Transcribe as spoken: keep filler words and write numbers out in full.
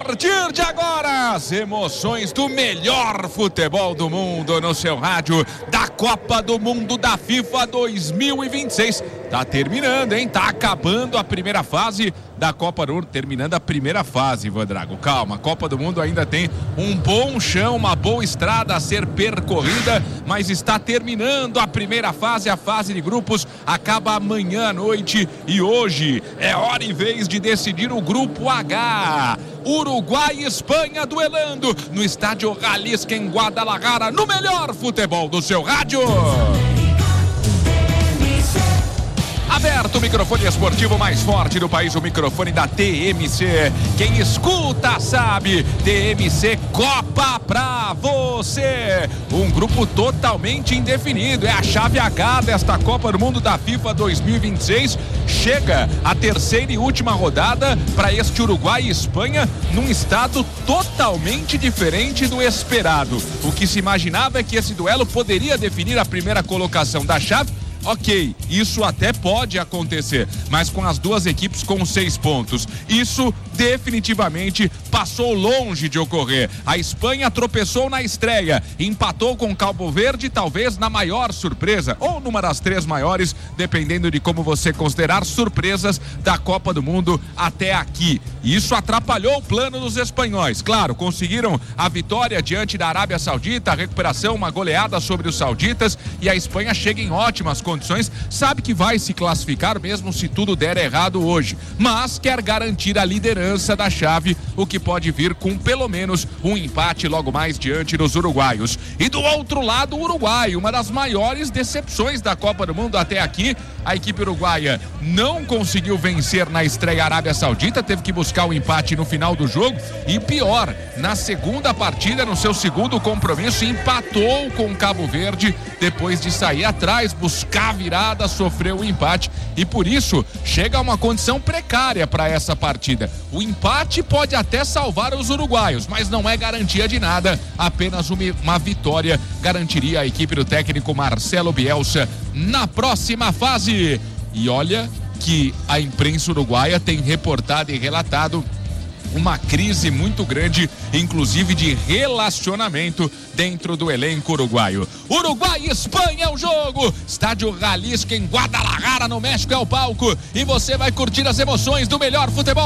partir de agora, as emoções do melhor futebol do mundo no seu rádio, da Copa do Mundo da FIFA dois mil e vinte e seis. Tá terminando, hein? Tá acabando a primeira fase da Copa do Mundo, terminando a primeira fase, Ivan Drago. Calma, a Copa do Mundo ainda tem um bom chão, uma boa estrada a ser percorrida, mas está terminando a primeira fase, a fase de grupos acaba amanhã à noite e hoje é hora e vez de decidir o grupo H. Uruguai e Espanha duelando no estádio Jalisco em Guadalajara, no melhor futebol do seu rádio. Aberto o microfone esportivo mais forte do país, o microfone da T M C. Quem escuta sabe, T M C Copa pra você. Um grupo totalmente indefinido, é a chave H desta Copa do Mundo da FIFA dois mil e vinte e seis. Chega a terceira e última rodada para este Uruguai e Espanha num estado totalmente diferente do esperado. O que se imaginava é que esse duelo poderia definir a primeira colocação da chave. Ok, isso até pode acontecer, mas com as duas equipes com seis pontos, isso definitivamente passou longe de ocorrer. A Espanha tropeçou na estreia, empatou com Cabo Verde, talvez na maior surpresa, ou numa das três maiores, dependendo de como você considerar, surpresas da Copa do Mundo até aqui. Isso atrapalhou o plano dos espanhóis. Claro, conseguiram a vitória diante da Arábia Saudita, a recuperação, uma goleada sobre os sauditas, e a Espanha chega em ótimas condições. Condições, sabe que vai se classificar mesmo se tudo der errado hoje, mas quer garantir a liderança da chave, o que pode vir com pelo menos um empate logo mais diante dos uruguaios. E do outro lado, o Uruguai, uma das maiores decepções da Copa do Mundo até aqui. A equipe uruguaia não conseguiu vencer na estreia Arábia Saudita, teve que buscar o empate no final do jogo e pior, na segunda partida, no seu segundo compromisso, empatou com Cabo Verde depois de sair atrás, buscar a virada, sofreu o empate e por isso chega a uma condição precária para essa partida. O empate pode até salvar os uruguaios, mas não é garantia de nada, apenas uma, uma vitória garantiria a equipe do técnico Marcelo Bielsa na próxima fase. E olha que a imprensa uruguaia tem reportado e relatado uma crise muito grande, inclusive de relacionamento dentro do elenco uruguaio. Uruguai e Espanha é o jogo, estádio Jalisco em Guadalajara, no México, é o palco, e você vai curtir as emoções do melhor futebol